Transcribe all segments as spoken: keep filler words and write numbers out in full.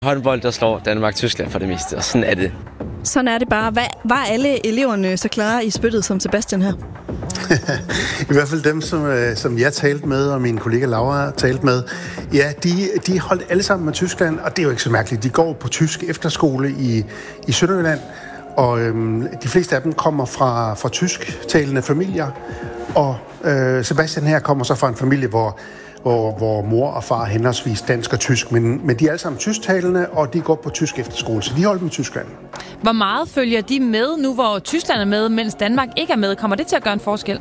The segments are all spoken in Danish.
Håndbold, der slår Danmark-Tyskland for det meste, og sådan er det. Sådan er det bare. Hvad, var alle eleverne så klare i spyttet som Sebastian her? I hvert fald dem, som, som jeg talte med, og min kollega Laura talte med, ja, de, de holdt alle sammen med Tyskland, og det er jo ikke så mærkeligt. De går på tysk efterskole i, i Sønderjylland, og øhm, de fleste af dem kommer fra, fra tysktalende familier, og øh, Sebastian her kommer så fra en familie, hvor Hvor, hvor mor og far henholdsvis dansk og tysk, men, men de er alle sammen tysktalende, og de går på tysk efterskole, så de holder med Tyskland. Hvor meget følger de med nu, hvor Tyskland er med, mens Danmark ikke er med? Kommer det til at gøre en forskel?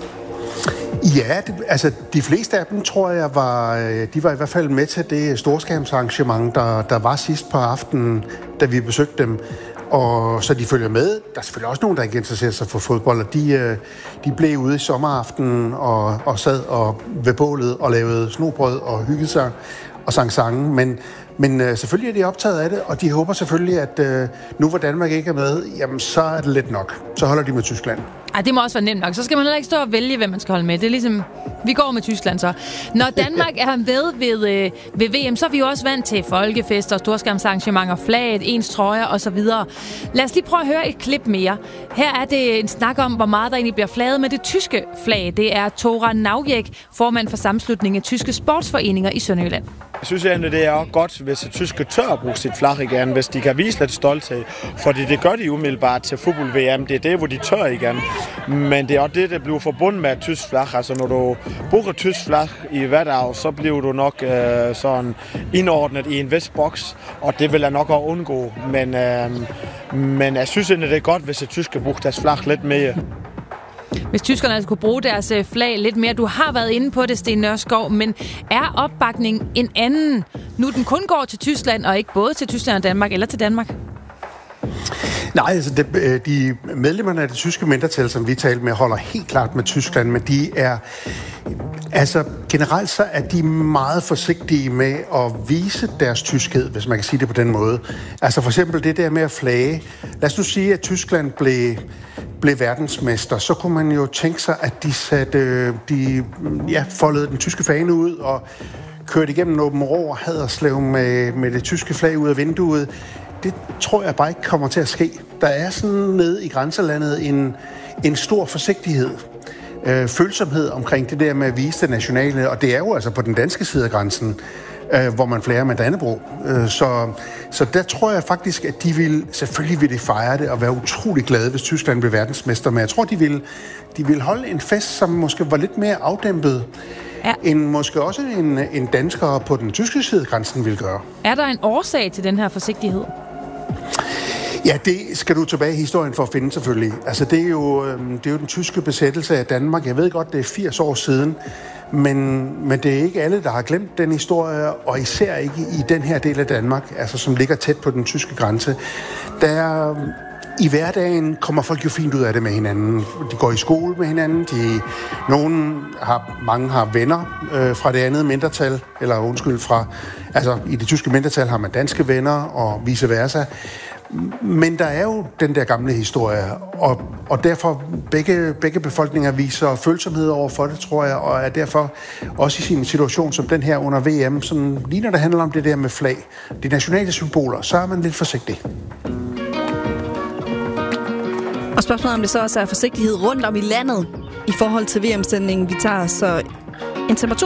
Ja, det, altså de fleste af dem, tror jeg, var, de var i hvert fald med til det storskærmsarrangement, der, der var sidst på aftenen, da vi besøgte dem. Og så de følger med. Der er selvfølgelig også nogen, der ikke interesserer sig for fodbold, og de, de blev ude i sommeraftenen og, og sad og ved bålet og lavede snobrød og hyggede sig og sang sange. Men, men selvfølgelig er de optaget af det, og de håber selvfølgelig, at nu hvor Danmark ikke er med, jamen så er det let nok. Så holder de med Tyskland. Ej, det må også være nemt nok. Så skal man heller ikke stå og vælge, hvem man skal holde med. Det er ligesom, vi går med Tyskland så. Når Danmark er med ved, øh, ved V M, så er vi jo også vant til folkefester, storskærmsarrangementer, flaget, ens trøjer osv. Lad os lige prøve at høre et klip mere. Her er det en snak om, hvor meget der egentlig bliver flaget med det tyske flag. Det er Tora Naujek, formand for sammenslutningen af tyske sportsforeninger i Sønderjylland. Jeg synes egentlig, det er godt, hvis de tyske tør at bruge sit flag igen, hvis de kan vise lidt stolthed. Fordi det gør de umiddelbart til fodbold-V M. Det er det, hvor de tør igen. Men det er også det, der bliver forbundet med et tysk flag. Altså, når du bruger et tysk flag i hverdag, så bliver du nok øh, sådan indordnet i en vis boks, og det vil jeg nok også undgå. Men, øh, men jeg synes egentlig, det er godt, hvis de tyske bruger deres flag lidt mere. Hvis tyskerne altså kunne bruge deres flag lidt mere. Du har været inde på det, Sten Nørskov, men er opbakningen en anden, nu den kun går til Tyskland, og ikke både til Tyskland og Danmark, eller til Danmark? Nej, altså de, de medlemmerne af det tyske mindretal, som vi talte med, holder helt klart med Tyskland, men de er, altså generelt så er de meget forsigtige med at vise deres tyskhed, hvis man kan sige det på den måde. Altså for eksempel det der med at flage. Lad os nu sige, at Tyskland blev, blev verdensmester, så kunne man jo tænke sig, at de satte, de ja, foldede den tyske fane ud og kørte igennem Åben Rå og Haderslev med, med det tyske flag ud af vinduet. Det tror jeg bare ikke kommer til at ske. Der er sådan nede i grænselandet en, en stor forsigtighed, øh, følsomhed omkring det der med at vise det nationale, og det er jo altså på den danske side af grænsen, øh, hvor man flager med Dannebrog. Øh, så, så der tror jeg faktisk, at de vil, selvfølgelig vil de fejre det og være utrolig glade, hvis Tyskland bliver verdensmester, men jeg tror, de vil, de vil holde en fest, som måske var lidt mere afdæmpet, ja, end måske også en, en dansker på den tyske side af grænsen vil gøre. Er der en årsag til den her forsigtighed? Ja, det skal du tilbage i historien for at finde selvfølgelig. Altså det er jo, det er jo den tyske besættelse af Danmark. Jeg ved godt, det er firs år siden, men, men det er ikke alle, der har glemt den historie, og især ikke i den her del af Danmark, altså som ligger tæt på den tyske grænse. Der i hverdagen kommer folk jo fint ud af det med hinanden. De går i skole med hinanden. De, nogen har, mange har venner øh, fra det andet mindretal, eller undskyld fra, altså i det tyske mindretal har man danske venner og vice versa. Men der er jo den der gamle historie, og, og derfor begge, begge befolkninger viser følsomhed over for det, tror jeg, og er derfor også i sin situation som den her under V M, som lige når det handler om det der med flag, de nationale symboler, så er man lidt forsigtig. Og spørgsmålet om det så også er forsigtighed rundt om i landet i forhold til V M-sendingen, vi tager så en temperatur